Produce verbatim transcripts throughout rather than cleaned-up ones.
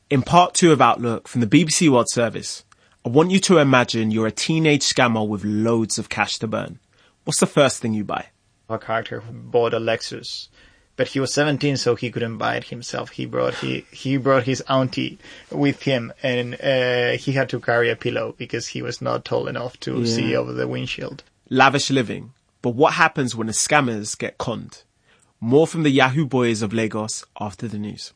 In part two of Outlook from the B B C World Service, I want you to imagine you're a teenage scammer with loads of cash to burn. What's the first thing you buy? A character who bought a Lexus, but he was seventeen, so he couldn't buy it himself. He brought he he brought his auntie with him, and uh, he had to carry a pillow because he was not tall enough to yeah. see over the windshield. Lavish living, but what happens when the scammers get conned? More from the Yahoo boys of Lagos after the news.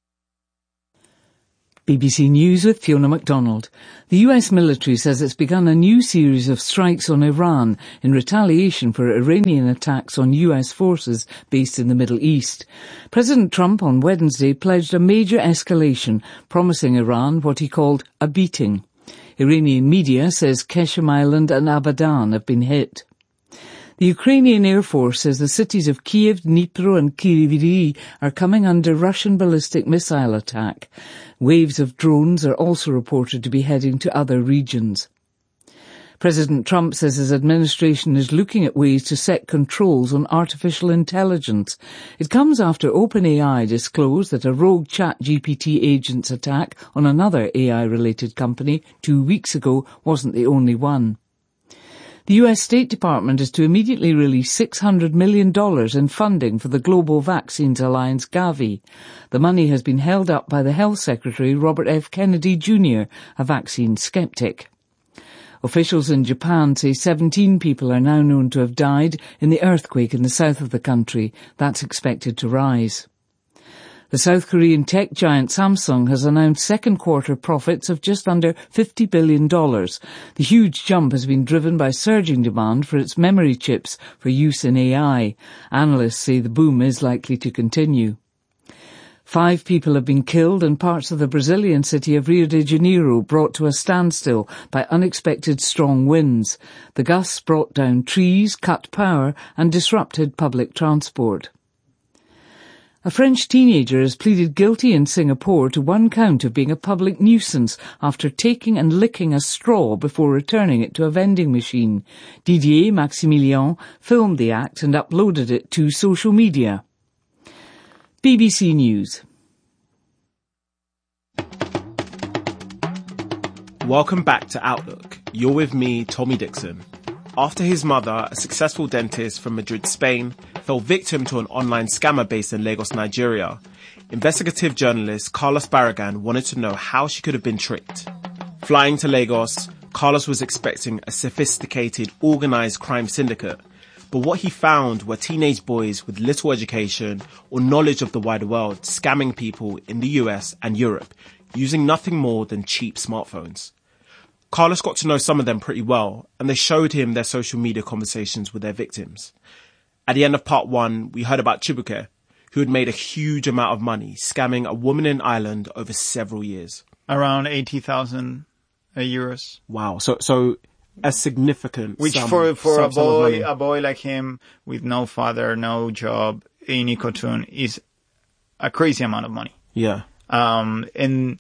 B B C News with Fiona MacDonald. The U S military says it's begun a new series of strikes on Iran in retaliation for Iranian attacks on U S forces based in the Middle East. President Trump on Wednesday pledged a major escalation, promising Iran what he called a beating. Iranian media says Qeshm Island and Abadan have been hit. The Ukrainian Air Force says the cities of Kiev, Dnipro and Kryvyi are coming under Russian ballistic missile attack. Waves of drones are also reported to be heading to other regions. President Trump says his administration is looking at ways to set controls on artificial intelligence. It comes after OpenAI disclosed that a rogue ChatGPT agent's attack on another A I-related company two weeks ago wasn't the only one. The U S State Department is to immediately release six hundred million dollars in funding for the Global Vaccines Alliance Gavi. The money has been held up by the Health Secretary, Robert F. Kennedy Junior, a vaccine skeptic. Officials in Japan say seventeen people are now known to have died in the earthquake in the south of the country. That's expected to rise. The South Korean tech giant Samsung has announced second quarter profits of just under fifty billion dollars. The huge jump has been driven by surging demand for its memory chips for use in A I. Analysts say the boom is likely to continue. Five people have been killed and parts of the Brazilian city of Rio de Janeiro brought to a standstill by unexpected strong winds. The gusts brought down trees, cut power and disrupted public transport. A French teenager has pleaded guilty in Singapore to one count of being a public nuisance after taking and licking a straw before returning it to a vending machine. Didier Maximilian filmed the act and uploaded it to social media. B B C News. Welcome back to Outlook. You're with me, Tommy Dixon. After his mother, a successful dentist from Madrid, Spain, fell victim to an online scammer based in Lagos, Nigeria, investigative journalist Carlos Barragan wanted to know how she could have been tricked. Flying to Lagos, Carlos was expecting a sophisticated, organised crime syndicate, but what he found were teenage boys with little education or knowledge of the wider world scamming people in the U S and Europe, using nothing more than cheap smartphones. Carlos got to know some of them pretty well, and they showed him their social media conversations with their victims. At the end of part one, we heard about Chibuke, who had made a huge amount of money scamming a woman in Ireland over several years. Around eighty thousand euros. Wow. So, so a significant Which sum, for, for sum, a boy, a a boy like him with no father, no job in Ikotun is a crazy amount of money. Yeah. Um, and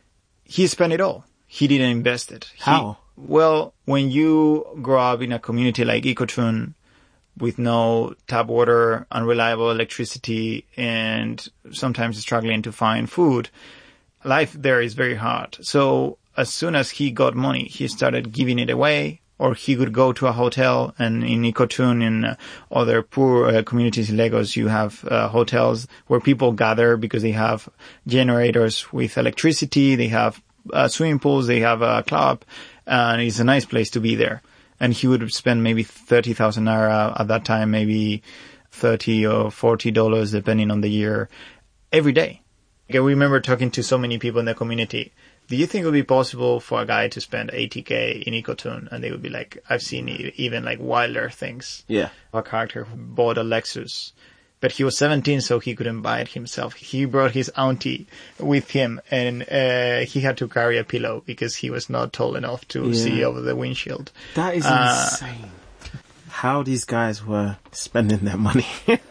he spent it all. He didn't invest it. He, How? Well, when you grow up in a community like Ikotun with no tap water, unreliable electricity, and sometimes struggling to find food, life there is very hard. So as soon as he got money, he started giving it away, or he could go to a hotel. And in Ikotun and uh, other poor uh, communities in Lagos, you have uh, hotels where people gather because they have generators with electricity, they have Uh, swimming pools, they have a club, and it's a nice place to be there. And he would spend maybe thirty thousand naira at that time, maybe thirty or forty dollars, depending on the year, every day. Okay, we remember talking to so many people in the community. Do you think it would be possible for a guy to spend eighty K in Ikotun? And they would be like, I've seen even like wilder things. Yeah. A character who bought a Lexus, but he was seventeen, so he couldn't buy it himself. He brought his auntie with him, and uh, he had to carry a pillow because he was not tall enough to yeah. see over the windshield. That is uh, insane. How these guys were spending their money.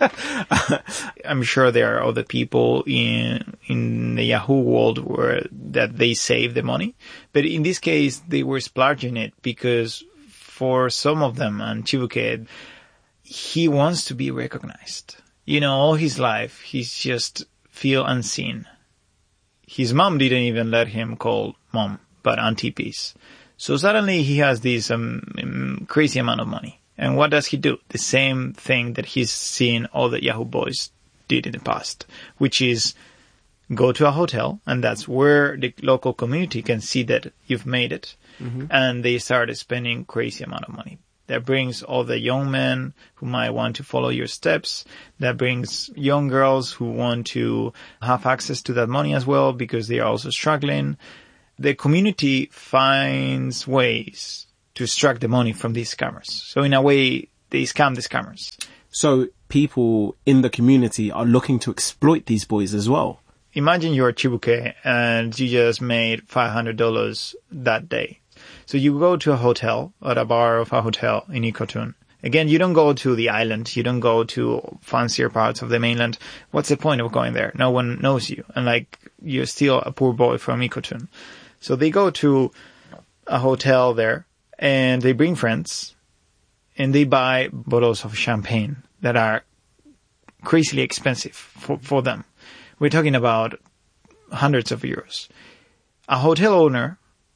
I'm sure there are other people in in the Yahoo world where that they save the money, but in this case, they were splurging it because for some of them, and Chibuke, he wants to be recognized. You know, all his life, he's just feel unseen. his mom didn't even let him call mom, but Auntie Peace. So suddenly he has this um, crazy amount of money. And what does he do? The same thing that he's seen all the Yahoo boys did in the past, which is go to a hotel, and that's where the local community can see that you've made it. Mm-hmm. And they start spending crazy amount of money. That brings all the young men who might want to follow your steps. That brings young girls who want to have access to that money as well because they are also struggling. The community finds ways to extract the money from these scammers. So in a way, they scam the scammers. So people in the community are looking to exploit these boys as well. Imagine you're Chibuke and you just made five hundred dollars that day. So you go to a hotel, at a bar of a hotel in Ikotun. Again, you don't go to the island. You don't go to fancier parts of the mainland. What's the point of going there? No one knows you. And like, you're still a poor boy from Ikotun. So they go to a hotel there and they bring friends and they buy bottles of champagne that are crazily expensive for, for them. We're talking about hundreds of euros. A hotel owner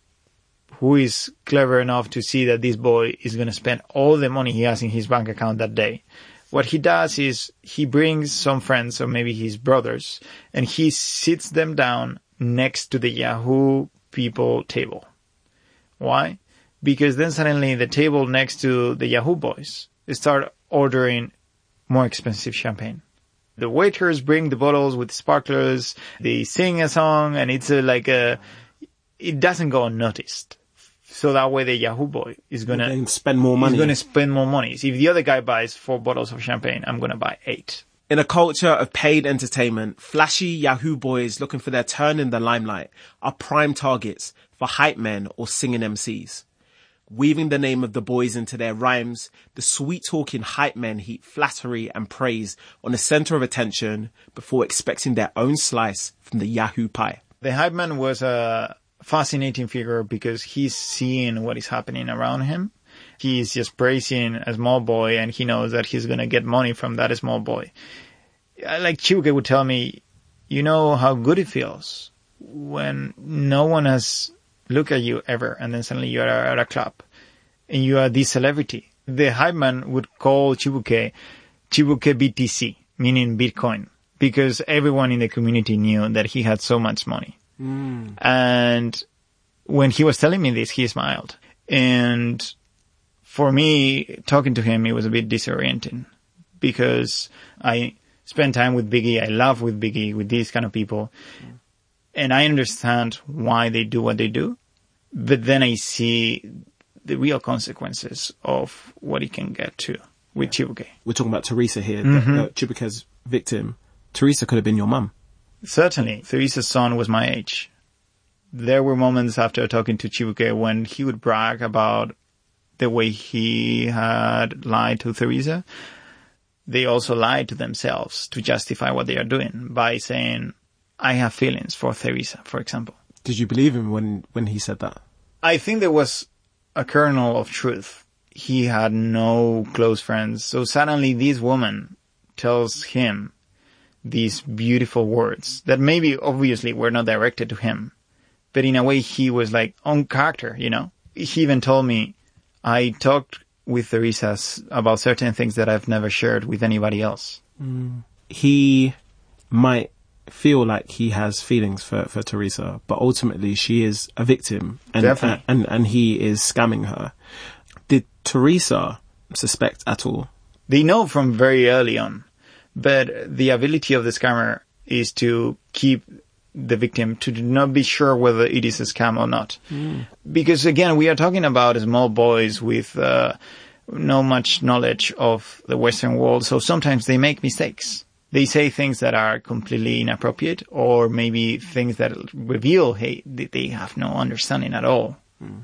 who is clever enough to see that this boy is going to spend all the money he has in his bank account that day. What he does is he brings some friends or maybe his brothers and he sits them down next to the Yahoo people table. Why? Because then suddenly the table next to the Yahoo boys start ordering more expensive champagne. The waiters bring the bottles with sparklers, they sing a song, and it's a, like a, it doesn't go unnoticed. So that way the Yahoo boy is going to spend more money. He's going to spend more money. So if the other guy buys four bottles of champagne, I'm going to buy eight. In a culture of paid entertainment, flashy Yahoo boys looking for their turn in the limelight are prime targets for hype men or singing M Cs. Weaving the name of the boys into their rhymes, the sweet-talking hype men heap flattery and praise on the center of attention before expecting their own slice from the Yahoo pie. The hype man was a fascinating figure because he's seeing what is happening around him. He's just praising a small boy and he knows that he's going to get money from that small boy. Like Chibuke would tell me, you know how good it feels when no one has looked at you ever and then suddenly you're at a club and you are this celebrity. The hype man would call Chibuke Chibuke B T C, meaning Bitcoin, because everyone in the community knew that he had so much money. Mm. And when he was telling me this, he smiled. And for me, talking to him, it was a bit disorienting because I spend time with Biggie. I love with Biggie, with these kind of people. Mm. And I understand why they do what they do. But then I see the real consequences of what he can get to with yeah. Chibuke. We're talking about Teresa here, mm-hmm. uh, Chibuke's victim. Teresa could have been your mum. Certainly. Teresa's son was my age. There were moments after talking to Chibuke when he would brag about the way he had lied to Teresa. They also lied to themselves to justify what they are doing by saying, I have feelings for Teresa, for example. Did you believe him when, when he said that? I think there was a kernel of truth. He had no close friends. So suddenly this woman tells him these beautiful words that maybe obviously were not directed to him. But in a way he was like on character, you know. He even told me, I talked with Teresa about certain things that I've never shared with anybody else. Mm. He might feel like he has feelings for, for Teresa, but ultimately she is a victim and, Definitely. and, and he is scamming her. Did Teresa suspect at all? They know from very early on, but the ability of the scammer is to keep the victim to not be sure whether it is a scam or not. Mm. Because again, we are talking about small boys with uh, no much knowledge of the Western world, so sometimes they make mistakes. They say things that are completely inappropriate or maybe things that reveal, hey, they have no understanding at all mm.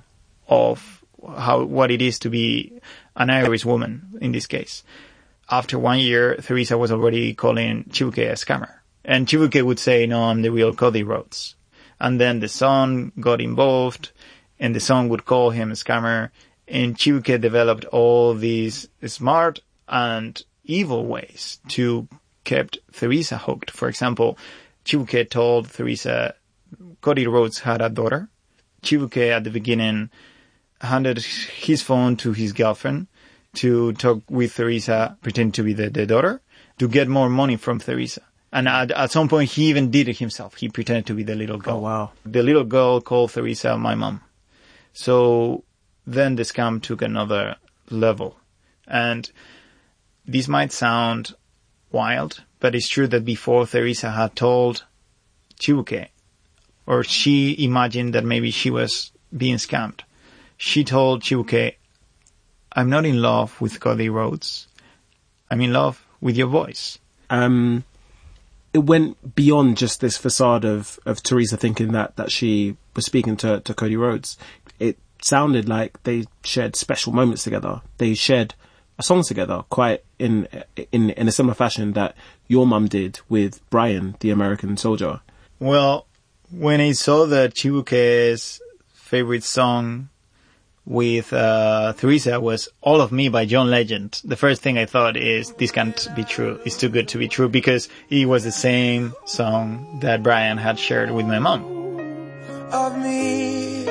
of how, what it is to be an Irish woman in this case. After one year, Teresa was already calling Chibuke a scammer. And Chibuke would say, no, I'm the real Cody Rhodes. And then the son got involved and the son would call him a scammer. And Chibuke developed all these smart and evil ways to kept Teresa hooked. For example, Chibuke told Teresa Cody Rhodes had a daughter. Chibuke at the beginning handed his phone to his girlfriend to talk with Teresa, pretend to be the, the daughter, to get more money from Teresa. And at, at some point, he even did it himself. He pretended to be the little girl. Oh, wow. The little girl called Teresa my mom. So then the scam took another level. And this might sound wild, but it's true that before Teresa had told Chibuke, or she imagined that maybe she was being scammed, she told Chibuke, I'm not in love with Cody Rhodes. I'm in love with your voice. Um, it went beyond just this facade of, of Teresa thinking that, that she was speaking to, to Cody Rhodes. It sounded like they shared special moments together. They shared a song together, quite in in in a similar fashion that your mum did with Brian, the American soldier. Well, when I saw that Chibuke's favorite song with uh, Teresa was All of Me by John Legend, the first thing I thought is, this can't be true. It's too good to be true, because it was the same song that Brian had shared with my mom. Of me.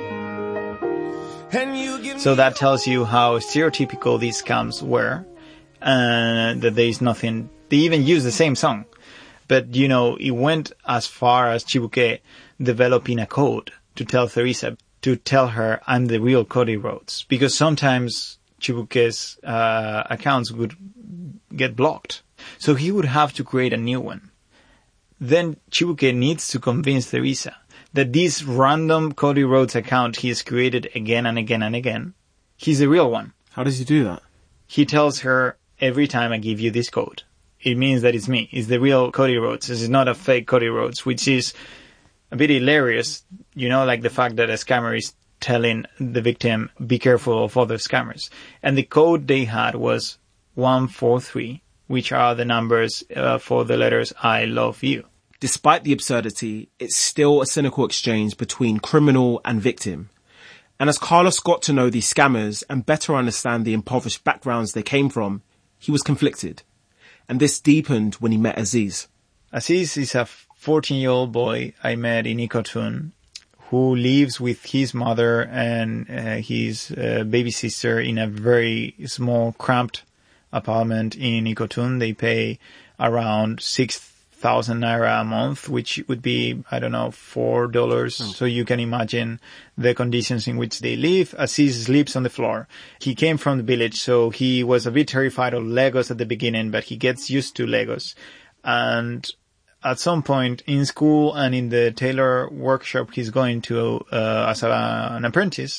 And you give so that tells you how stereotypical these scams were, and that there is nothing. They even use the same song. But, you know, it went as far as Chibuke developing a code to tell Teresa, to tell her, I'm the real Cody Rhodes. Because sometimes Chibuke's uh, accounts would get blocked. So he would have to create a new one. Then Chibuke needs to convince Teresa that this random Cody Rhodes account he has created again and again and again, he's the real one. How does he do that? He tells her, every time I give you this code, it means that it's me. It's the real Cody Rhodes. This is not a fake Cody Rhodes, which is a bit hilarious, you know, like the fact that a scammer is telling the victim, be careful of other scammers. And the code they had was one four three, which are the numbers uh, for the letters I love you. Despite the absurdity, it's still a cynical exchange between criminal and victim. And as Carlos got to know these scammers and better understand the impoverished backgrounds they came from, he was conflicted. And this deepened when he met Aziz. Aziz is a fourteen-year-old boy I met in Ikotun who lives with his mother and uh, his uh, baby sister in a very small, cramped apartment in Ikotun. They pay around six thousand naira a month, which would be, I don't know, four dollars. Mm. So you can imagine the conditions in which they live. Aziz sleeps on the floor. He came from the village, so he was a bit terrified of Legos at the beginning, but he gets used to Legos. And at some point in school and in the tailor workshop he's going to uh, as a, an apprentice,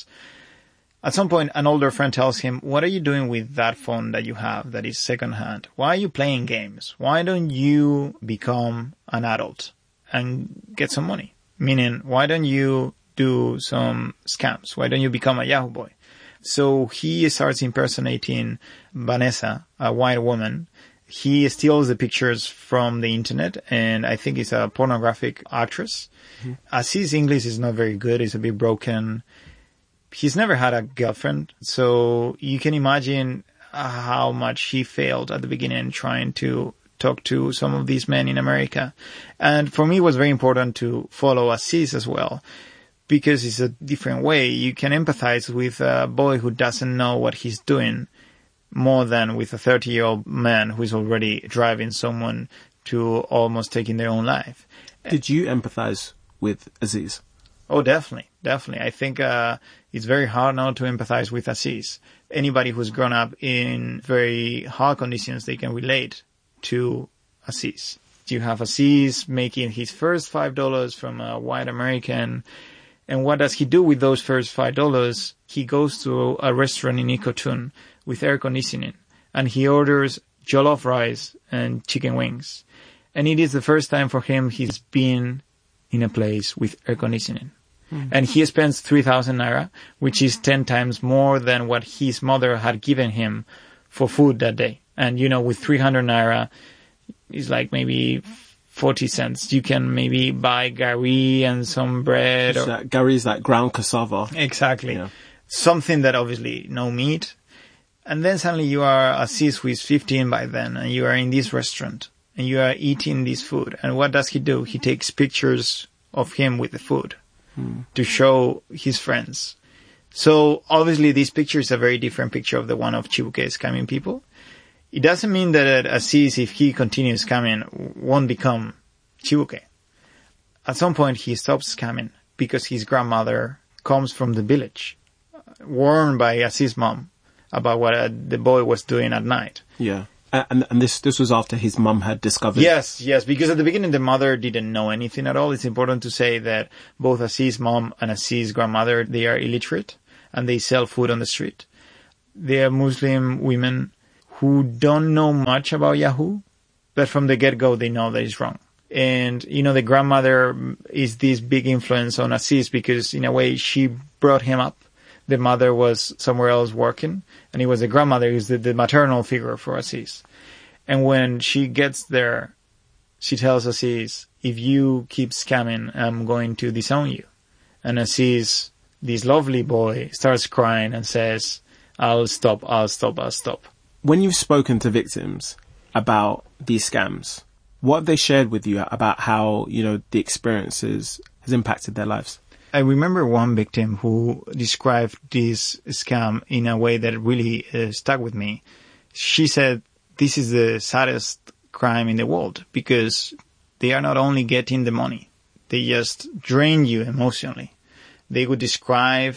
at some point an older friend tells him, what are you doing with that phone that you have that is secondhand? Why are you playing games? Why don't you become an adult and get some money? Meaning, why don't you do some scams? Why don't you become a Yahoo boy? So he starts impersonating Vanessa, a white woman. He steals the pictures from the internet, and I think he's a pornographic actress. Mm-hmm. Aziz's English is not very good. It's a bit broken. He's never had a girlfriend, so you can imagine how much he failed at the beginning trying to talk to some of these men in America. And for me, it was very important to follow Aziz as well, because it's a different way. You can empathize with a boy who doesn't know what he's doing more than with a thirty-year-old man who is already driving someone to almost taking their own life. Did you empathize with Aziz? Oh, definitely. Definitely. I think uh it's very hard now to empathize with Aziz. Anybody who's grown up in very hard conditions, they can relate to Aziz. You have Aziz making his first five dollars from a white American. And what does he do with those first five dollars? He goes to a restaurant in Ikotun with air conditioning, and he orders jollof rice and chicken wings. And it is the first time for him he's been in a place with air conditioning. Mm. And he spends three thousand naira, which is ten times more than what his mother had given him for food that day. And, you know, with three hundred naira, it's like maybe forty cents. You can maybe buy gari and some bread. Or... That, gari is like ground cassava. Exactly. Yeah. Something that obviously no meat. And then suddenly you are Aziz, who is fifteen by then, and you are in this restaurant, and you are eating this food. And what does he do? He takes pictures of him with the food mm. to show his friends. So obviously this picture is a very different picture of the one of Chibuke scamming people. It doesn't mean that Aziz, if he continues scamming, won't become Chibuke. At some point he stops scamming because his grandmother comes from the village, warned by Aziz's mom about what uh, the boy was doing at night. Yeah. And and this this was after his mum had discovered. Yes, yes, because at the beginning the mother didn't know anything at all. It's important to say that both Aziz's mom and Aziz's grandmother, they are illiterate and they sell food on the street. They are Muslim women who don't know much about Yahoo, but from the get-go they know that it's wrong. And, you know, the grandmother is this big influence on Aziz because in a way she brought him up. The mother was somewhere else working, and it was the grandmother who's the, the maternal figure for Aziz. And when she gets there, she tells Aziz, if you keep scamming, I'm going to disown you. And Aziz, this lovely boy, starts crying and says, I'll stop, I'll stop, I'll stop. When you've spoken to victims about these scams, what have they shared with you about how, you know, the experiences has impacted their lives? I remember one victim who described this scam in a way that really uh, stuck with me. She said, this is the saddest crime in the world because they are not only getting the money, they just drain you emotionally. They would describe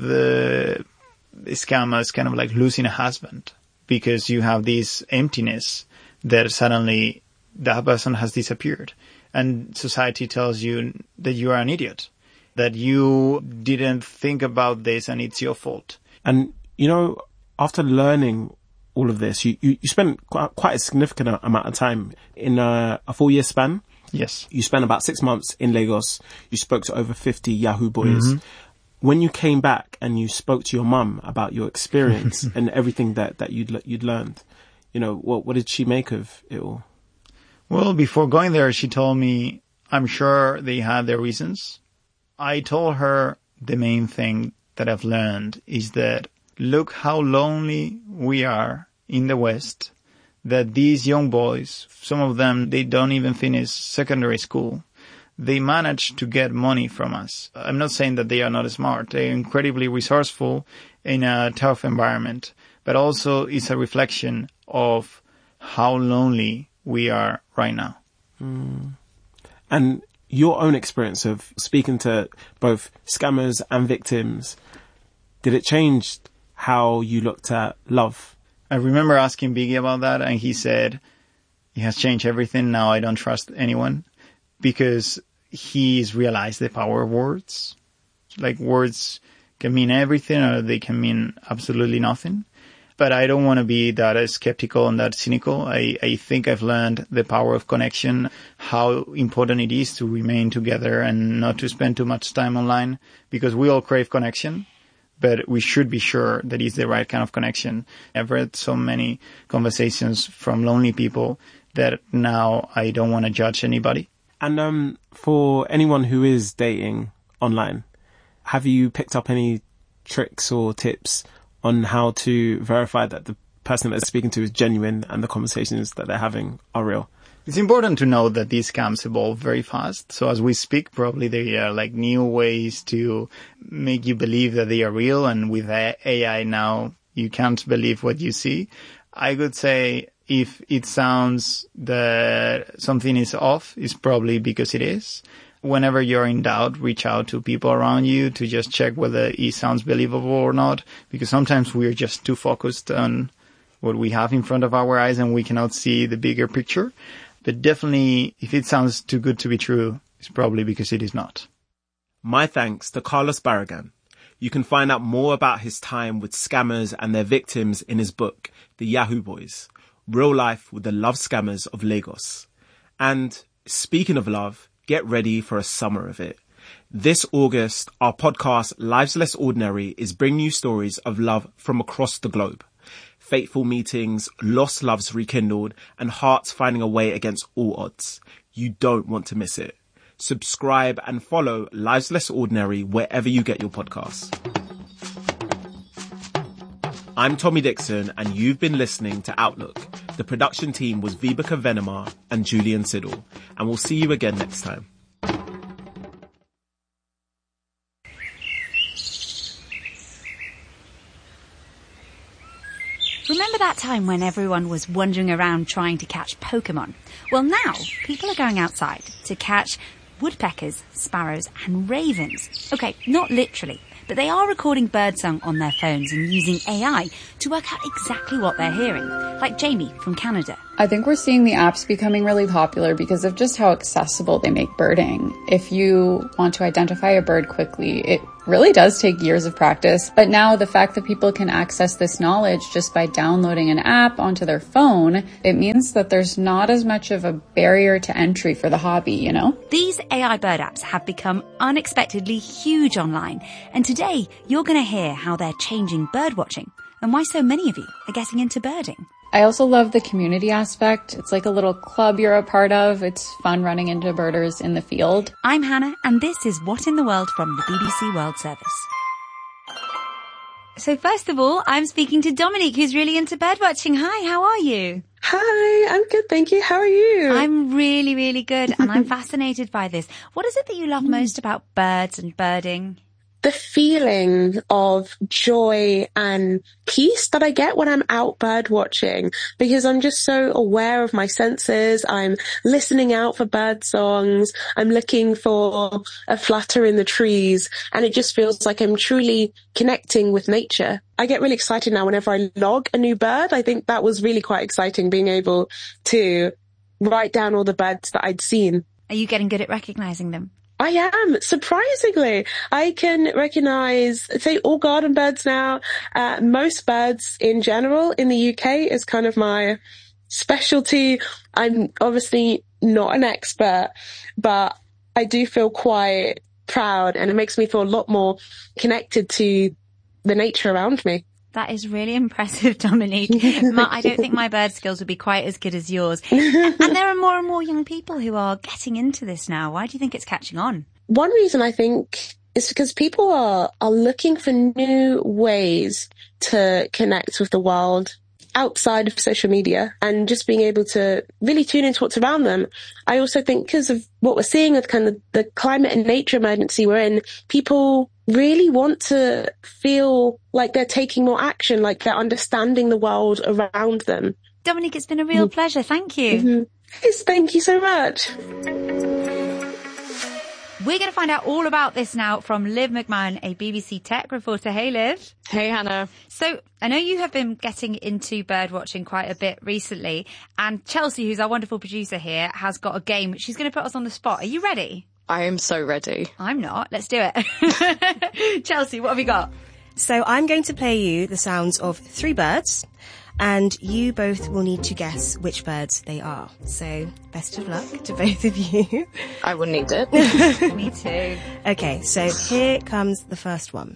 the scam as kind of like losing a husband because you have this emptiness that suddenly that person has disappeared. And society tells you that you are an idiot, that you didn't think about this and it's your fault. And, you know, after learning all of this, you, you, you spent quite, quite a significant amount of time in a, a four-year span. Yes. You spent about six months in Lagos. You spoke to over fifty Yahoo boys. Mm-hmm. When you came back and you spoke to your mum about your experience and everything that, that you'd you'd learned, you know, what what did she make of it all? Well, before going there, she told me, I'm sure they had their reasons. I told her the main thing that I've learned is that look how lonely we are in the West, that these young boys, some of them, they don't even finish secondary school. They manage to get money from us. I'm not saying that they are not smart. They're incredibly resourceful in a tough environment, but also it's a reflection of how lonely we are right now. Mm. And your own experience of speaking to both scammers and victims, did it change how you looked at love? I remember asking Biggie about that, and he said, it has changed everything. Now I don't trust anyone because he's realized the power of words. Like words can mean everything or they can mean absolutely nothing. But I don't want to be that skeptical and that cynical. I, I think I've learned the power of connection, how important it is to remain together and not to spend too much time online because we all crave connection, but we should be sure that it's the right kind of connection. I've read so many conversations from lonely people that now I don't want to judge anybody. And um, for anyone who is dating online, have you picked up any tricks or tips on how to verify that the person that they're speaking to is genuine and the conversations that they're having are real? It's important to know that these scams evolve very fast. So as we speak, probably there are like new ways to make you believe that they are real. And with A I now, you can't believe what you see. I would say if it sounds that something is off, it's probably because it is. Whenever you're in doubt, reach out to people around you to just check whether it sounds believable or not, because sometimes we're just too focused on what we have in front of our eyes and we cannot see the bigger picture. But definitely, if it sounds too good to be true, it's probably because it is not. My thanks to Carlos Barragan. You can find out more about his time with scammers and their victims in his book, The Yahoo Boys, Real Life with the Love Scammers of Lagos. And speaking of love, get ready for a summer of it. This August, our podcast, Lives Less Ordinary, is bringing you stories of love from across the globe. Fateful meetings, lost loves rekindled, and hearts finding a way against all odds. You don't want to miss it. Subscribe and follow Lives Less Ordinary wherever you get your podcasts. I'm Tommy Dixon, and you've been listening to Outlook. The production team was Vibeke Venema and Julian Siddle, and we'll see you again next time. Remember that time when everyone was wandering around trying to catch Pokemon? Well, now people are going outside to catch woodpeckers, sparrows and ravens. Okay, not literally, but they are recording birdsong on their phones and using A I to work out exactly what they're hearing, like Jamie from Canada. I think we're seeing the apps becoming really popular because of just how accessible they make birding. If you want to identify a bird quickly, it really does take years of practice. But now the fact that people can access this knowledge just by downloading an app onto their phone, it means that there's not as much of a barrier to entry for the hobby, you know? These A I bird apps have become unexpectedly huge online. And today, you're going to hear how they're changing birdwatching and why so many of you are getting into birding. I also love the community aspect. It's like a little club you're a part of. It's fun running into birders in the field. I'm Hannah, and this is What in the World from the B B C World Service. So first of all, I'm speaking to Dominique, who's really into birdwatching. Hi, how are you? Hi, I'm good, thank you. How are you? I'm really, really good, and I'm fascinated by this. What is it that you love most about birds and birding? The feeling of joy and peace that I get when I'm out bird watching, because I'm just so aware of my senses. I'm listening out for bird songs. I'm looking for a flutter in the trees, and it just feels like I'm truly connecting with nature. I get really excited now whenever I log a new bird. I think that was really quite exciting, being able to write down all the birds that I'd seen. Are you getting good at recognizing them? I am, surprisingly. I can recognize, say, all garden birds now. Uh, most birds in general in the U K is kind of my specialty. I'm obviously not an expert, but I do feel quite proud, and it makes me feel a lot more connected to the nature around me. That is really impressive, Dominique. My, I don't think my bird skills would be quite as good as yours. And there are more and more young people who are getting into this now. Why do you think it's catching on? One reason I think is because people are, are looking for new ways to connect with the world outside of social media and just being able to really tune into what's around them. I also think because of what we're seeing with kind of the climate and nature emergency we're in, people really want to feel like they're taking more action, like they're understanding the world around them. Dominique, it's been a real mm-hmm. pleasure. Thank you. Mm-hmm. Yes, thank you so much. We're going to find out all about this now from Liv McMahon, a B B C tech reporter. Hey, Liv. Hey, Hannah. So I know you have been getting into bird watching quite a bit recently, and Chelsea, who's our wonderful producer here, has got a game which she's going to put us on the spot. Are you ready? I am so ready. I'm not. Let's do it. Chelsea, what have you got? So I'm going to play you the sounds of three birds, and you both will need to guess which birds they are. So best of luck to both of you. I will need it. Me too. Okay, so here comes the first one.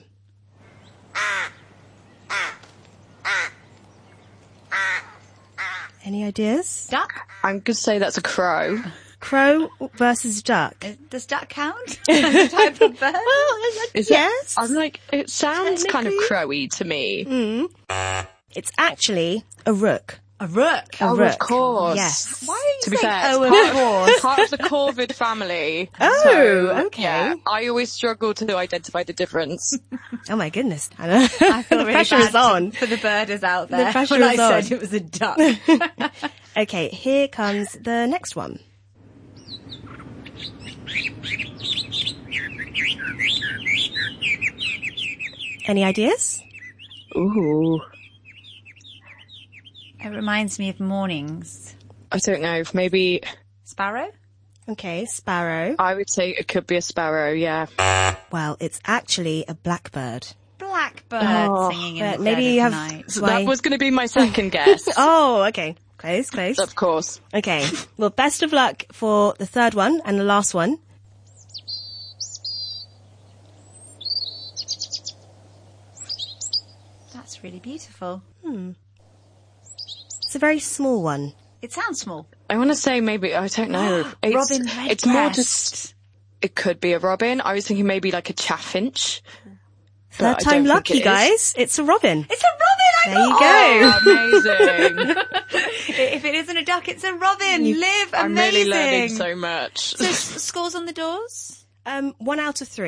Any ideas? Duck? I'm going to say that's a crow. Crow versus duck. Does duck count as a type of bird? Well, Is yes. It, I'm like, it sounds kind of crowy to me. Mm. It's actually a rook. A rook? A oh, rook. Of course. Yes. Why are you to be saying, fair, oh, it's of part, course? part of the corvid family. Oh, so, okay. Yeah, I always struggle to identify the difference. Oh my goodness, Hannah. I feel the really pressure bad is on. For the birders out there. The pressure when is I on. said it was a duck. Okay, here comes the next one. Any ideas? Ooh. It reminds me of mornings. I don't know, maybe... Sparrow? Okay, sparrow. I would say it could be a sparrow, yeah. Well, it's actually a blackbird. Blackbird Oh, singing in but the maybe dead you of have- night. So Why? that was going to be my second guess. Oh, okay. Close, close. Of course. Okay. Well, best of luck for the third one and the last one. That's really beautiful. Hmm. It's a very small one. It sounds small. I want to say maybe, I don't know. It's, Robin redbreast. It's more just, it could be a robin. I was thinking maybe like a chaffinch. Third But I time don't think lucky, it is. guys. It's a robin. It's a robin, I There you got go. Oh, amazing. If it isn't a duck, it's a robin. Live, I'm amazing. really learning so much. So s- scores on the doors? Um, one out of three.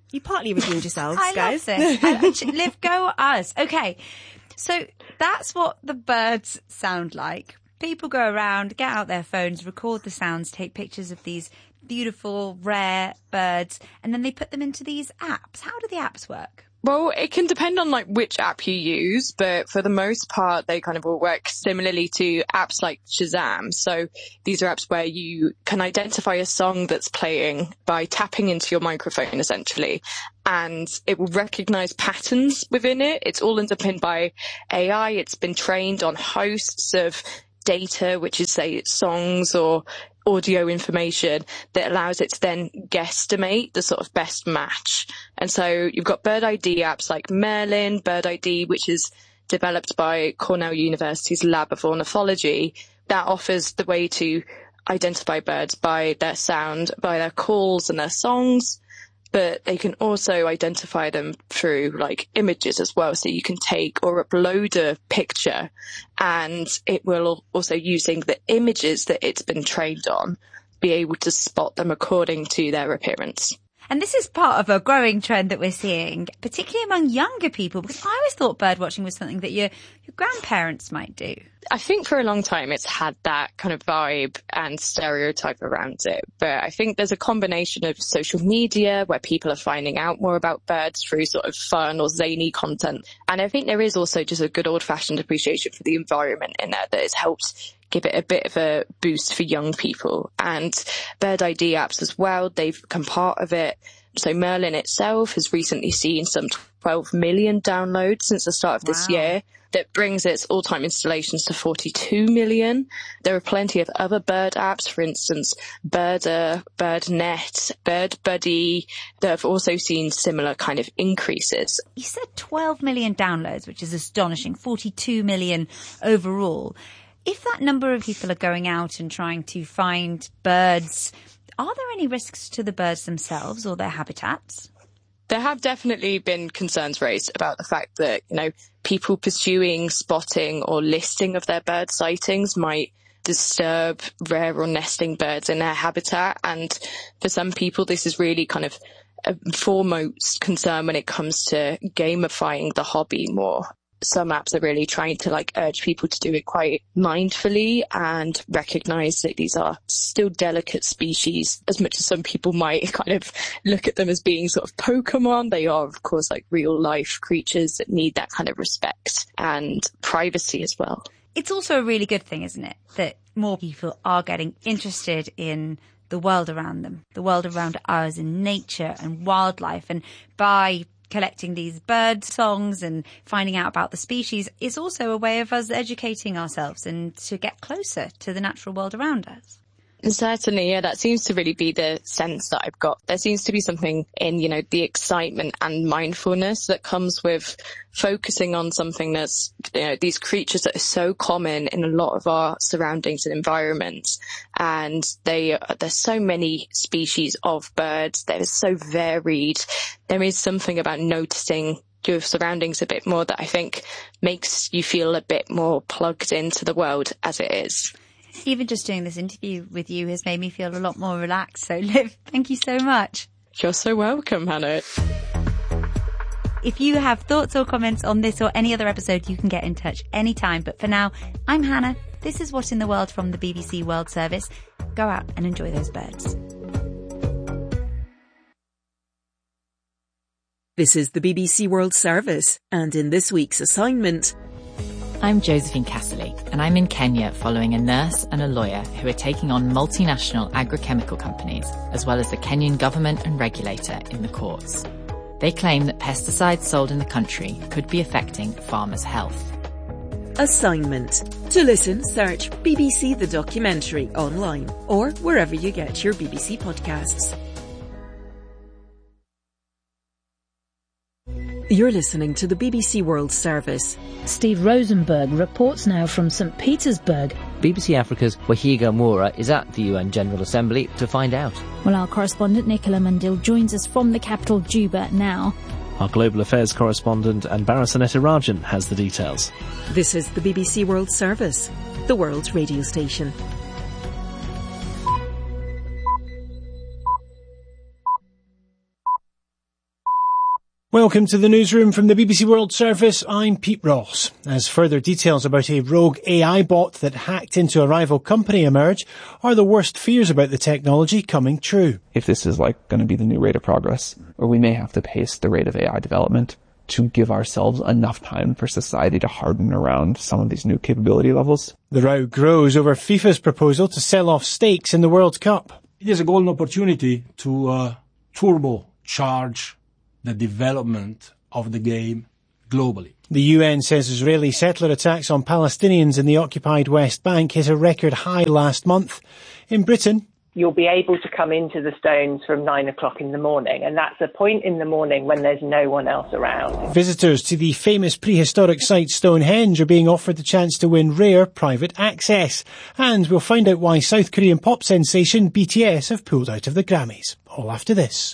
You partly redeemed yourselves, I guys. love this. I, I, Liv, go us. Okay, so that's what the birds sound like. People go around, get out their phones, record the sounds, take pictures of these beautiful, rare birds, and then they put them into these apps. How do the apps work? Well, it can depend on like which app you use, but for the most part, they kind of all work similarly to apps like Shazam. So these are apps where you can identify a song that's playing by tapping into your microphone, essentially, and it will recognize patterns within it. It's all underpinned by A I. It's been trained on hosts of data, which is, say, songs or audio information that allows it to then guesstimate the sort of best match. And so you've got Bird I D apps like Merlin, Bird I D, which is developed by Cornell University's Lab of Ornithology, that offers the way to identify birds by their sound, by their calls and their songs. But they can also identify them through like images as well. So you can take or upload a picture, and it will also, using the images that it's been trained on, be able to spot them according to their appearance. And this is part of a growing trend that we're seeing, particularly among younger people, because I always thought bird watching was something that your, your grandparents might do. I think for a long time it's had that kind of vibe and stereotype around it. But I think there's a combination of social media where people are finding out more about birds through sort of fun or zany content. And I think there is also just a good old-fashioned appreciation for the environment in there that has helped give it a bit of a boost for young people. And Bird I D apps as well, they've become part of it. So Merlin itself has recently seen some twelve million downloads since the start of Wow. this year. That brings its all-time installations to forty-two million. There are plenty of other bird apps, for instance, Birder, BirdNet, Bird Buddy, that have also seen similar kind of increases. You said twelve million downloads, which is astonishing, forty-two million overall. If that number of people are going out and trying to find birds, are there any risks to the birds themselves or their habitats? There have definitely been concerns raised about the fact that, you know, people pursuing spotting or listing of their bird sightings might disturb rare or nesting birds in their habitat. And for some people, this is really kind of a foremost concern when it comes to gamifying the hobby more. Some apps are really trying to like urge people to do it quite mindfully and recognize that these are still delicate species. As much as some people might kind of look at them as being sort of Pokemon, they are of course like real life creatures that need that kind of respect and privacy as well. It's also a really good thing, isn't it, that more people are getting interested in the world around them, the world around us and nature and wildlife. And by collecting these bird songs and finding out about the species is also a way of us educating ourselves and to get closer to the natural world around us. Certainly, yeah, that seems to really be the sense that I've got. There seems to be something in, you know, the excitement and mindfulness that comes with focusing on something that's, you know, these creatures that are so common in a lot of our surroundings and environments. And they, there's so many species of birds. They're so varied. There is something about noticing your surroundings a bit more that I think makes you feel a bit more plugged into the world as it is. Even just doing this interview with you has made me feel a lot more relaxed. So, Liv, thank you so much. You're so welcome, Hannah. If you have thoughts or comments on this or any other episode, you can get in touch anytime. But for now, I'm Hannah. This is What in the World from the B B C World Service. Go out and enjoy those birds. This is the B B C World Service, and in this week's assignment... I'm Josephine Casserly, and I'm in Kenya following a nurse and a lawyer who are taking on multinational agrochemical companies, as well as the Kenyan government and regulator in the courts. They claim that pesticides sold in the country could be affecting farmers' health. Assignment. To listen, search B B C The Documentary online or wherever you get your B B C podcasts. You're listening to the B B C World Service. Steve Rosenberg reports now from Saint Petersburg. B B C Africa's Wahiga Moura is at the U N General Assembly to find out. Well, our correspondent Nicola Mandil joins us from the capital Juba now. Our global affairs correspondent Anbara Soneta Rajan has the details. This is the B B C World Service, the world's radio station. Welcome to the newsroom from the B B C World Service. I'm Pete Ross. As further details about a rogue A I bot that hacked into a rival company emerge, are the worst fears about the technology coming true? If this is like going to be the new rate of progress, or we may have to pace the rate of A I development to give ourselves enough time for society to harden around some of these new capability levels. The row grows over FIFA's proposal to sell off stakes in the World Cup. It is a golden opportunity to uh, turbocharge the development of the game globally. The U N says Israeli settler attacks on Palestinians in the occupied West Bank hit a record high last month. In Britain, you'll be able to come into the Stones from nine o'clock in the morning, and that's a point in the morning when there's no one else around. Visitors to the famous prehistoric site Stonehenge are being offered the chance to win rare private access. And we'll find out why South Korean pop sensation B T S have pulled out of the Grammys. All after this.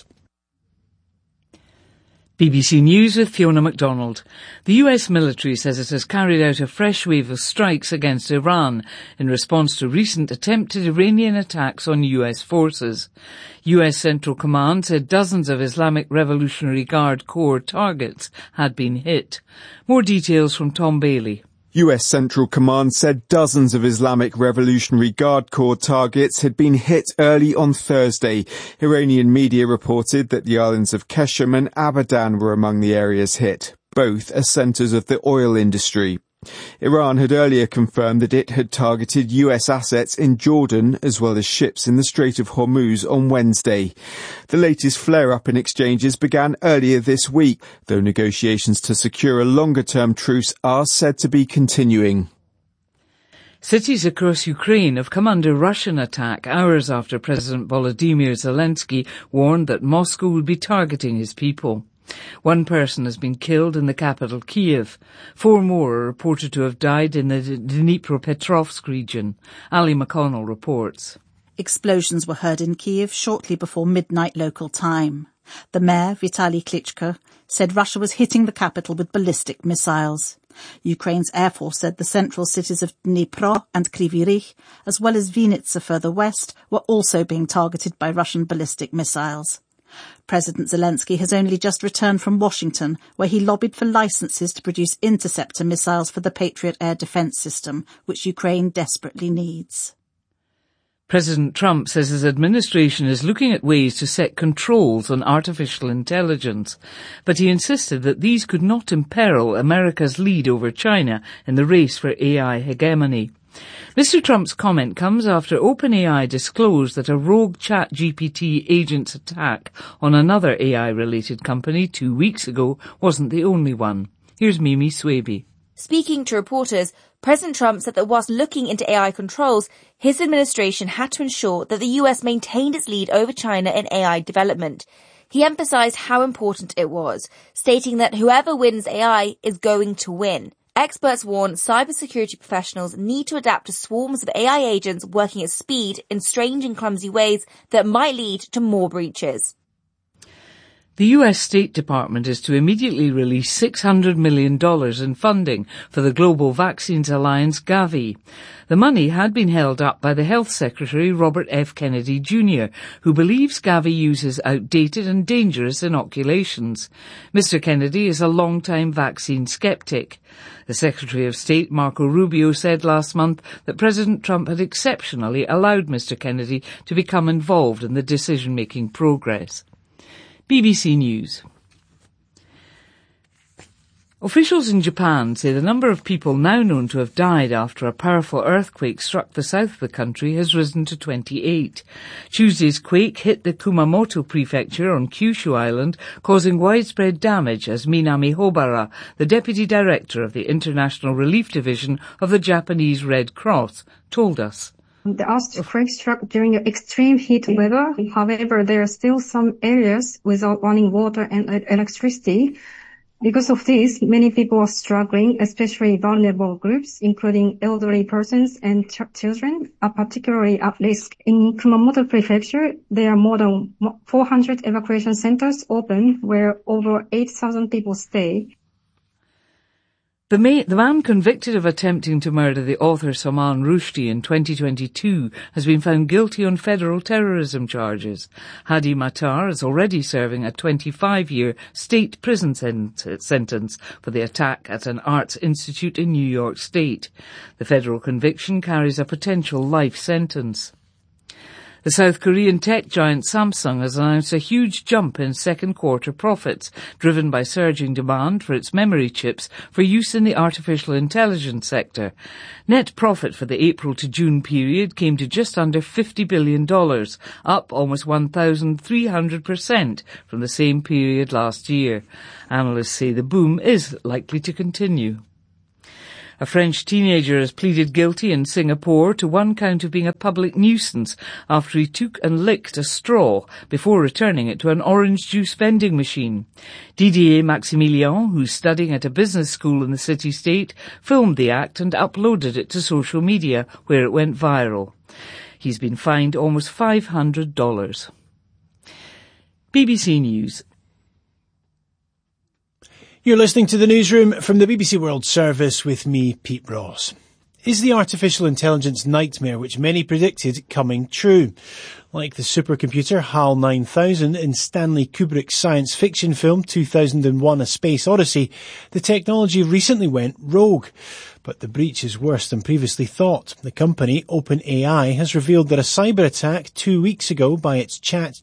B B C News with Fiona MacDonald. The U S military says it has carried out a fresh wave of strikes against Iran in response to recent attempted Iranian attacks on U S forces. U S Central Command said dozens of Islamic Revolutionary Guard Corps targets had been hit. More details from Tom Bailey. U S Central Command said dozens of Islamic Revolutionary Guard Corps targets had been hit early on Thursday. Iranian media reported that the islands of Qeshm and Abadan were among the areas hit. Both are centres of the oil industry. Iran had earlier confirmed that it had targeted U S assets in Jordan as well as ships in the Strait of Hormuz on Wednesday. The latest flare-up in exchanges began earlier this week, though negotiations to secure a longer-term truce are said to be continuing. Cities across Ukraine have come under Russian attack hours after President Volodymyr Zelensky warned that Moscow would be targeting his people. One person has been killed in the capital, Kiev. Four more are reported to have died in the Dnipropetrovsk region. Ali McConnell reports. Explosions were heard in Kiev shortly before midnight local time. The mayor, Vitaly Klitschko, said Russia was hitting the capital with ballistic missiles. Ukraine's Air Force said the central cities of Dnipro and Kryvyi Rih, as well as Vinnytsia further west, were also being targeted by Russian ballistic missiles. President Zelensky has only just returned from Washington, where he lobbied for licenses to produce interceptor missiles for the Patriot air defense system, which Ukraine desperately needs. President Trump says his administration is looking at ways to set controls on artificial intelligence, but he insisted that these could not imperil America's lead over China in the race for A I hegemony. Mister Trump's comment comes after OpenAI disclosed that a rogue ChatGPT agent's attack on another A I-related company two weeks ago wasn't the only one. Here's Mimi Swaby. Speaking to reporters, President Trump said that whilst looking into A I controls, his administration had to ensure that the U S maintained its lead over China in A I development. He emphasized how important it was, stating that whoever wins A I is going to win. Experts warn cybersecurity professionals need to adapt to swarms of A I agents working at speed in strange and clumsy ways that might lead to more breaches. The U S State Department is to immediately release six hundred million dollars in funding for the global vaccines alliance Gavi. The money had been held up by the Health Secretary Robert F. Kennedy Junior, who believes Gavi uses outdated and dangerous inoculations. Mister Kennedy is a long-time vaccine skeptic. The Secretary of State, Marco Rubio, said last month that President Trump had exceptionally allowed Mister Kennedy to become involved in the decision-making progress. B B C News. Officials in Japan say the number of people now known to have died after a powerful earthquake struck the south of the country has risen to twenty-eight. Tuesday's quake hit the Kumamoto prefecture on Kyushu Island, causing widespread damage, as Minami Hobara, the deputy director of the International Relief Division of the Japanese Red Cross, told us. The earthquake struck during extreme heat weather. However, there are still some areas without running water and electricity. Because of this, many people are struggling, especially vulnerable groups, including elderly persons and ch- children, are particularly at risk. In Kumamoto Prefecture, there are more than four hundred evacuation centers open where over eight thousand people stay. The, ma- the man convicted of attempting to murder the author Salman Rushdie in twenty twenty-two has been found guilty on federal terrorism charges. Hadi Matar is already serving a twenty-five-year state prison sen- sentence for the attack at an arts institute in New York State. The federal conviction carries a potential life sentence. The South Korean tech giant Samsung has announced a huge jump in second quarter profits, driven by surging demand for its memory chips for use in the artificial intelligence sector. Net profit for the April to June period came to just under fifty billion dollars, up almost one thousand three hundred percent from the same period last year. Analysts say the boom is likely to continue. A French teenager has pleaded guilty in Singapore to one count of being a public nuisance after he took and licked a straw before returning it to an orange juice vending machine. Didier Maximilian, who's studying at a business school in the city-state, filmed the act and uploaded it to social media, where it went viral. He's been fined almost five hundred dollars. B B C News. You're listening to the newsroom from the B B C World Service with me, Pete Ross. Is the artificial intelligence nightmare which many predicted coming true? Like the supercomputer HAL nine thousand in Stanley Kubrick's science fiction film two thousand one: A Space Odyssey, the technology recently went rogue. But the breach is worse than previously thought. The company, OpenAI, has revealed that a cyber attack two weeks ago by its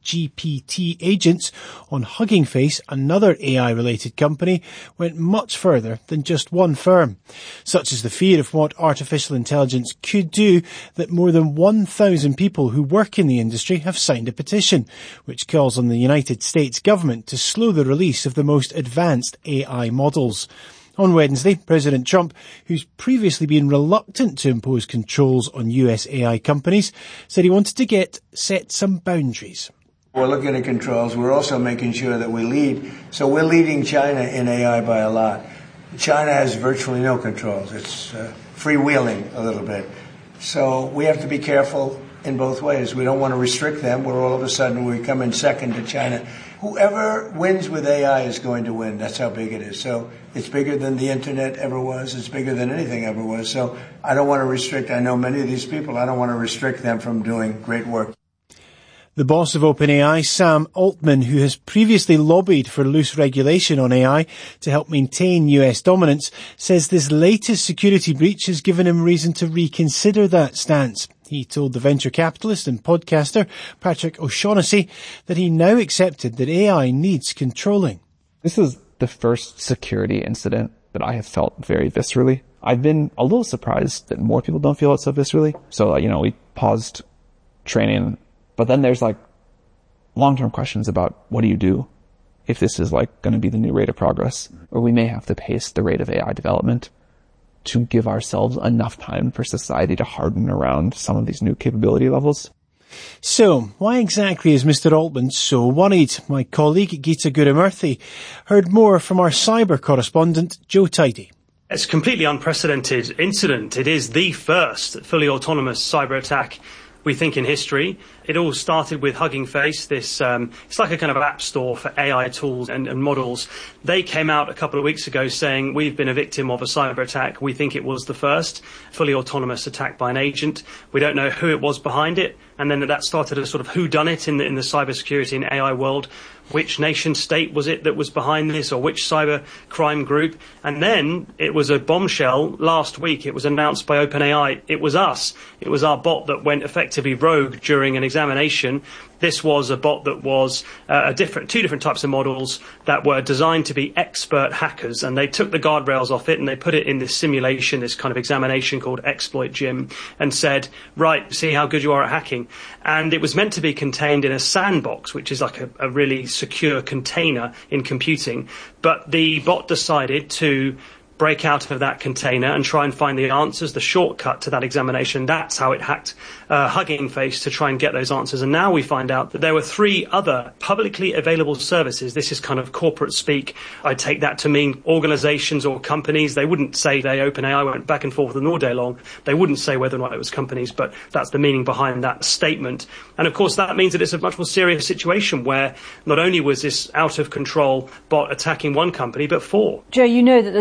ChatGPT agents on Hugging Face, another A I-related company, went much further than just one firm. Such is the fear of what artificial intelligence could do that more than one thousand people who work in the industry have signed a petition, which calls on the United States government to slow the release of the most advanced A I models. On Wednesday, President Trump, who's previously been reluctant to impose controls on U S A I companies, said he wanted to get set some boundaries. We're looking at controls. We're also making sure that we lead. So we're leading China in A I by a lot. China has virtually no controls. It's uh, freewheeling a little bit. So we have to be careful in both ways. We don't want to restrict them where all of a sudden we come in second to China. Whoever wins with A I is going to win. That's how big it is. So it's bigger than the internet ever was. It's bigger than anything ever was. So I don't want to restrict. I know many of these people. I don't want to restrict them from doing great work. The boss of OpenAI, Sam Altman, who has previously lobbied for loose regulation on A I to help maintain U S dominance, says this latest security breach has given him reason to reconsider that stance. He told the venture capitalist and podcaster Patrick O'Shaughnessy that he now accepted that A I needs controlling. This is the first security incident that I have felt very viscerally. I've been a little surprised that more people don't feel it so viscerally. So, you know, we paused training, but then there's like long-term questions about what do you do if this is like going to be the new rate of progress, or we may have to pace the rate of A I development to give ourselves enough time for society to harden around some of these new capability levels. So, why exactly is Mister Altman so worried? My colleague Geeta Gurumurthy heard more from our cyber correspondent Joe Tidy. It's a completely unprecedented incident. It is the first fully autonomous cyber attack, we think, in history. It all started with Hugging Face, this, um, it's like a kind of app store for A I tools and, and models. They came out a couple of weeks ago saying, we've been a victim of a cyber attack. We think it was the first fully autonomous attack by an agent. We don't know who it was behind it. And then that started a sort of whodunit in the, in the cybersecurity and A I world. Which nation state was it that was behind this, or which cyber crime group? And then it was a bombshell last week. It was announced by OpenAI. It was us. It was our bot that went effectively rogue during an examination. This was a bot that was uh, a different, two different types of models that were designed to be expert hackers, and they took the guardrails off it and they put it in this simulation, this kind of examination called Exploit Gym, and said, right, see how good you are at hacking. And it was meant to be contained in a sandbox, which is like a, a really secure container in computing. But the bot decided to break out of that container and try and find the answers, the shortcut to that examination. That's how it hacked uh, Hugging Face, to try and get those answers. And now we find out that there were three other publicly available services. This is kind of corporate speak. I take that to mean organizations or companies. They wouldn't say they OpenAI went back and forth with them all day long. They wouldn't say whether or not it was companies, but that's the meaning behind that statement. And of course, that means that it's a much more serious situation where not only was this out of control bot attacking one company, but four. Joe, you know that there's been a lot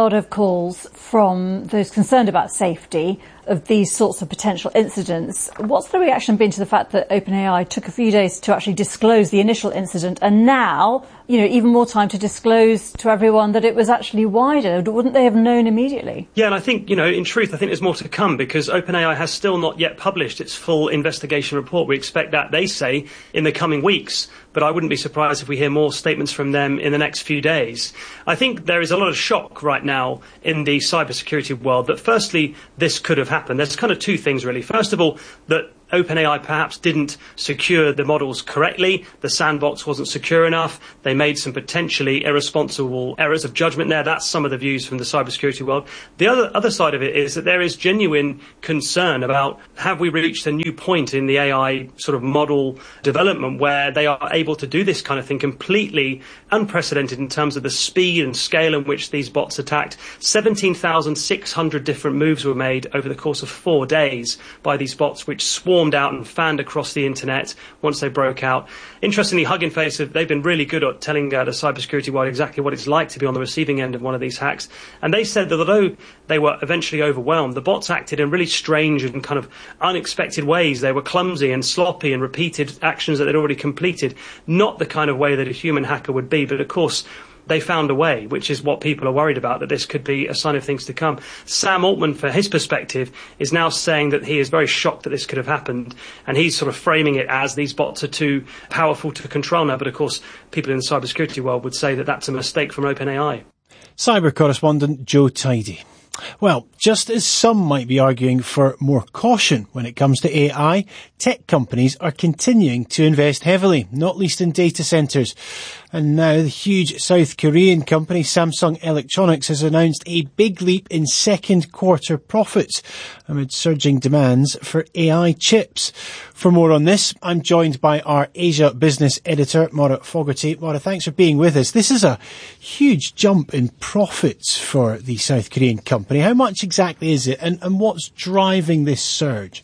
lot of calls from those concerned about safety of these sorts of potential incidents. What's the reaction been to the fact that OpenAI took a few days to actually disclose the initial incident and now, you know, even more time to disclose to everyone that it was actually wider? Wouldn't they have known immediately? Yeah, and I think, you know, in truth, I think there's more to come because OpenAI has still not yet published its full investigation report. We expect that, they say, in the coming weeks. But I wouldn't be surprised if we hear more statements from them in the next few days. I think there is a lot of shock right now in the cybersecurity world that firstly, this could have happened. There's kind of two things really. First of all, that OpenAI perhaps didn't secure the models correctly. The sandbox wasn't secure enough. They made some potentially irresponsible errors of judgment there. That's some of the views from the cybersecurity world. The other, other side of it is that there is genuine concern about have we reached a new point in the A I sort of model development where they are able to do this kind of thing completely unprecedented in terms of the speed and scale in which these bots attacked. seventeen thousand six hundred different moves were made over the course of four days by these bots, which swarmed out and fanned across the internet once they broke out. Interestingly, Hugging Face, they've been really good at telling uh, the cybersecurity world exactly what it's like to be on the receiving end of one of these hacks. And they said that although they were eventually overwhelmed, the bots acted in really strange and kind of unexpected ways. They were clumsy and sloppy and repeated actions that they'd already completed, not the kind of way that a human hacker would be. But of course, they found a way, which is what people are worried about, that this could be a sign of things to come. Sam Altman, for his perspective, is now saying that he is very shocked that this could have happened, and he's sort of framing it as these bots are too powerful to control now. But of course, people in the cybersecurity world would say that that's a mistake from OpenAI. Cyber correspondent Joe Tidy. Well, just as some might be arguing for more caution when it comes to A I, tech companies are continuing to invest heavily, not least in data centres. And now the huge South Korean company Samsung Electronics has announced a big leap in second quarter profits amid surging demands for A I chips. For more on this, I'm joined by our Asia business editor, Maura Fogarty. Maura, thanks for being with us. This is a huge jump in profits for the South Korean company. How much exactly is it, and, and what's driving this surge?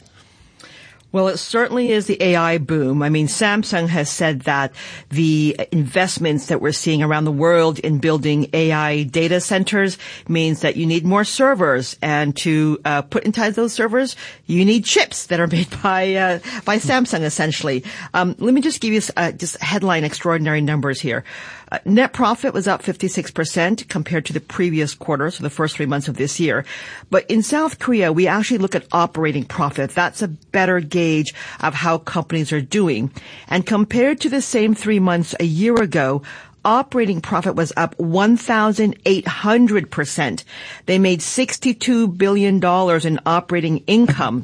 Well, it certainly is the A I boom. I mean, Samsung has said that the investments that we're seeing around the world in building A I data centers means that you need more servers, and to uh, put inside those servers, you need chips that are made by uh, by Samsung, essentially. Um, let me just give you uh, just headline extraordinary numbers here. Uh, net profit was up fifty-six percent compared to the previous quarter, so the first three months of this year. But in South Korea, we actually look at operating profit. That's a better gauge of how companies are doing. And compared to the same three months a year ago, operating profit was up one thousand eight hundred percent. They made sixty-two billion dollars in operating income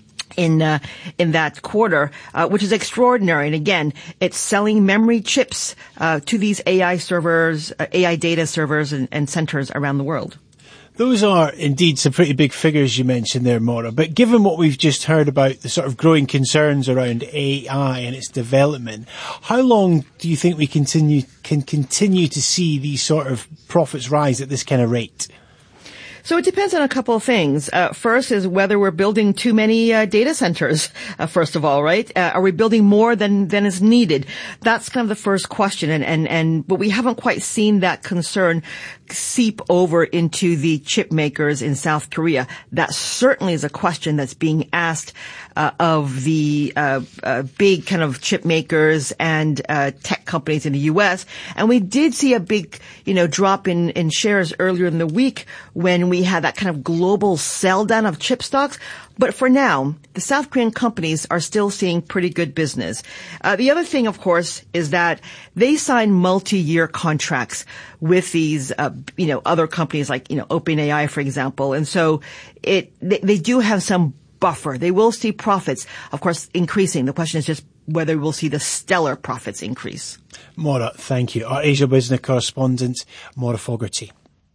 in uh, in that quarter, uh, which is extraordinary. And again, it's selling memory chips uh, to these A I servers, uh, A I data servers and, and centers around the world. Those are indeed some pretty big figures you mentioned there, Maura. But given what we've just heard about the sort of growing concerns around A I and its development, how long do you think we continue can continue to see these sort of profits rise at this kind of rate? So it depends on a couple of things. Uh, first is whether we're building too many uh, data centers, uh, first of all, right? Uh, are we building more than, than is needed? That's kind of the first question. And, and, and, but we haven't quite seen that concern seep over into the chip makers in South Korea. That certainly is a question that's being asked uh, of the uh, uh, big kind of chip makers and uh, tech companies in the U S. And we did see a big, you know, drop in, in shares earlier in the week when we had that kind of global sell down of chip stocks. But for now, the South Korean companies are still seeing pretty good business. Uh, the other thing, of course, is that they sign multi-year contracts with these, uh, you know, other companies like, you know, OpenAI, for example. And so it, they, they do have some buffer. They will see profits, of course, increasing. The question is just whether we'll see the stellar profits increase. Maura, thank you. Our Asia business correspondent, Maura Fogarty.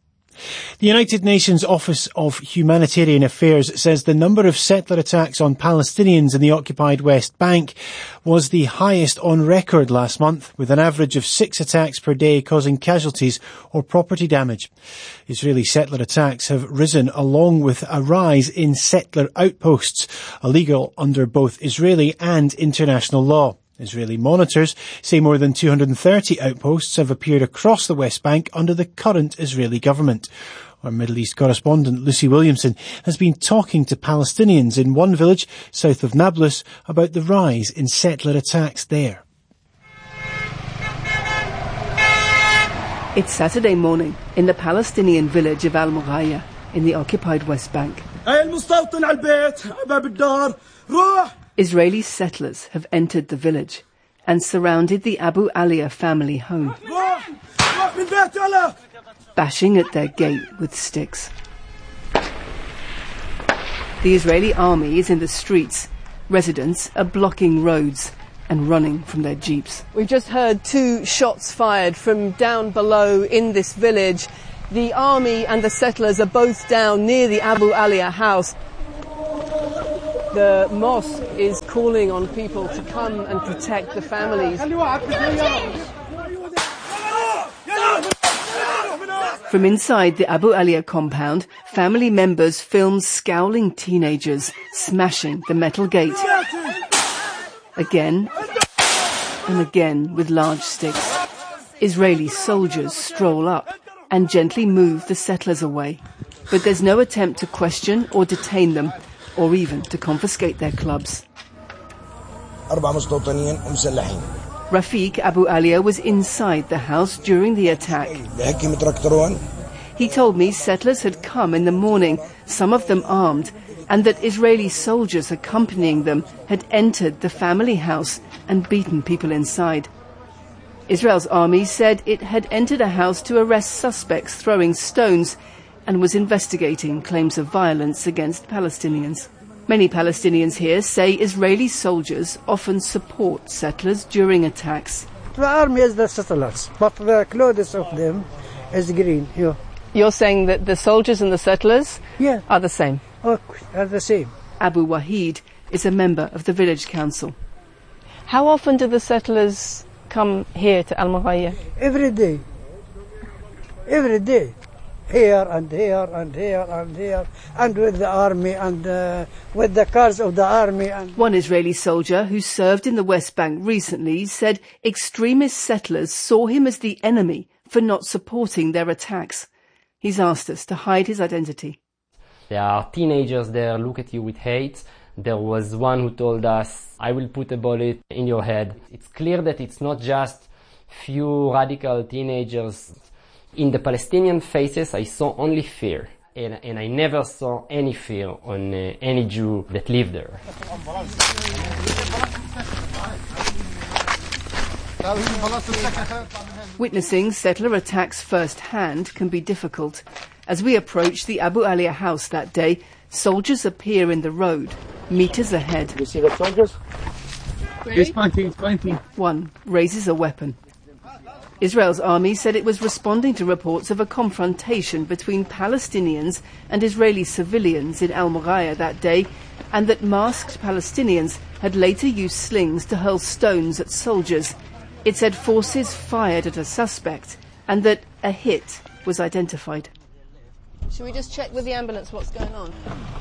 The United Nations Office of Humanitarian Affairs says the number of settler attacks on Palestinians in the occupied West Bank was the highest on record last month, with an average of six attacks per day causing casualties or property damage. Israeli settler attacks have risen along with a rise in settler outposts, illegal under both Israeli and international law. Israeli monitors say more than two hundred thirty outposts have appeared across the West Bank under the current Israeli government. Our Middle East correspondent Lucy Williamson has been talking to Palestinians in one village south of Nablus about the rise in settler attacks there. It's Saturday morning in the Palestinian village of Al-Mughaya in the occupied West Bank. Israeli settlers have entered the village and surrounded the Abu Alia family home, bashing at their gate with sticks. The Israeli army is in the streets. Residents are blocking roads and running from their jeeps. We've just heard two shots fired from down below in this village. The army and the settlers are both down near the Abu Alia house. The mosque is calling on people to come and protect the families. From inside the Abu Alia compound, family members film scowling teenagers smashing the metal gate. Again and again with large sticks. Israeli soldiers stroll up and gently move the settlers away. But there's no attempt to question or detain them, or even to confiscate their clubs. Rafiq Abu Alia was inside the house during the attack. He told me settlers had come in the morning, some of them armed, and that Israeli soldiers accompanying them had entered the family house and beaten people inside. Israel's army said it had entered a house to arrest suspects throwing stones and was investigating claims of violence against Palestinians. Many Palestinians here say Israeli soldiers often support settlers during attacks. The army is the settlers, but the clothes of them is green. Yeah. You're saying that the soldiers and the settlers yeah. are the same? Oh, are the same. Abu Wahid is a member of the village council. How often do the settlers come here to Al-Mughaya? Every day. Every day. Here and here and here and here, and with the army and uh, with the cars of the army. And one Israeli soldier who served in the West Bank recently said extremist settlers saw him as the enemy for not supporting their attacks. He's asked us to hide his identity. There are teenagers there look at you with hate. There was one who told us, I will put a bullet in your head. It's clear that it's not just few radical teenagers. In the Palestinian faces, I saw only fear. And, and I never saw any fear on uh, any Jew that lived there. Witnessing settler attacks firsthand can be difficult. As we approach the Abu Alia house that day, soldiers appear in the road, meters ahead. You see the soldiers? He's pointing, he's pointing. One raises a weapon. Israel's army said it was responding to reports of a confrontation between Palestinians and Israeli civilians in Al-Mughaya that day, and that masked Palestinians had later used slings to hurl stones at soldiers. It said forces fired at a suspect and that a hit was identified. Should we just check with the ambulance what's going on?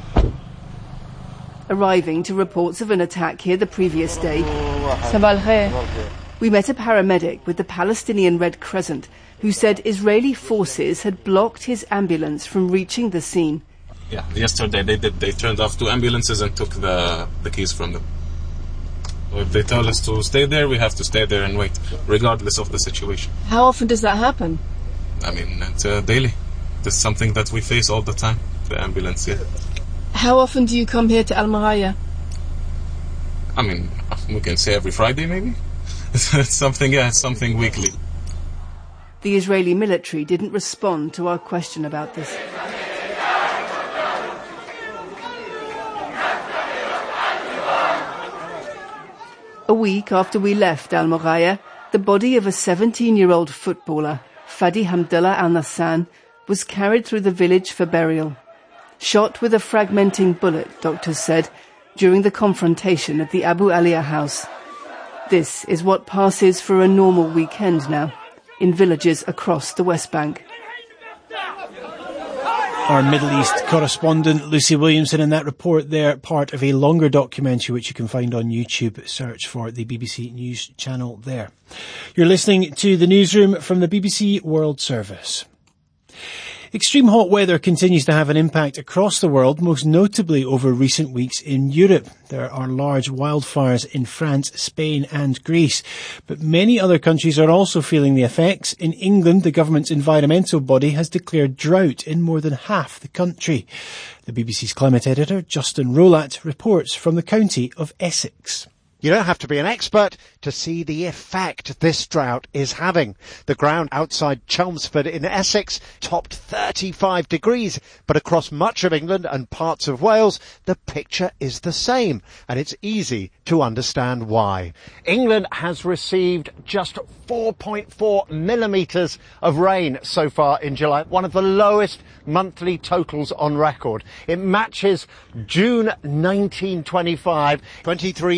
Arriving to reports of an attack here the previous day, we met a paramedic with the Palestinian Red Crescent who said Israeli forces had blocked his ambulance from reaching the scene. Yeah, yesterday they did. They turned off two ambulances and took the, the keys from them. If they tell us to stay there, we have to stay there and wait, regardless of the situation. How often does that happen? I mean, it's uh, daily. It's something that we face all the time, the ambulance, yeah. How often do you come here to Al-Mughaya? I mean, we can say every Friday, maybe. It's something, yeah, it's something weekly. The Israeli military didn't respond to our question about this. A week after we left Al-Mughaya, the body of a seventeen-year-old footballer, Fadi Hamdallah Al-Nassan, was carried through the village for burial. Shot with a fragmenting bullet, doctors said, during the confrontation at the Abu Alia house. This is what passes for a normal weekend now, in villages across the West Bank. Our Middle East correspondent Lucy Williamson in that report there, part of a longer documentary which you can find on YouTube. Search for the B B C News channel there. You're listening to the newsroom from the B B C World Service. Extreme hot weather continues to have an impact across the world, most notably over recent weeks in Europe. There are large wildfires in France, Spain and Greece. But many other countries are also feeling the effects. In England, the government's environmental body has declared drought in more than half the country. The B B C's climate editor, Justin Rolat, reports from the county of Essex. You don't have to be an expert to see the effect this drought is having. The ground outside Chelmsford in Essex topped thirty-five degrees, but across much of England and parts of Wales, the picture is the same, and it's easy to understand why. England has received just four point four millimetres of rain so far in July, one of the lowest monthly totals on record. It matches June nineteen twenty-five, twenty-three